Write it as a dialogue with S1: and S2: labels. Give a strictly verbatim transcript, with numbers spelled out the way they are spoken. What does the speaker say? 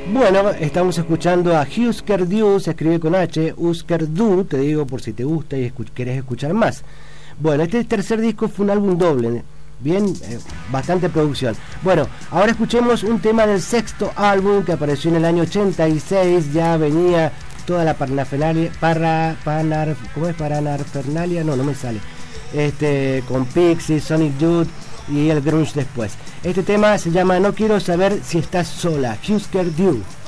S1: Bueno, estamos escuchando a Husker Du, se escribe con H, Husker Du, te digo por si te gusta y escu- querés escuchar más. Bueno, este tercer disco fue un álbum doble, bien, eh, bastante producción. Bueno, ahora escuchemos un tema del sexto álbum que apareció en el año ochenta y seis, ya venía toda la parnafernalia, para, panar, ¿cómo es? Paranafernalia, no, no me sale. Este, con Pixies, Sonic Youth y el grunge después. Este tema se llama No quiero saber si estás sola, Husker Du.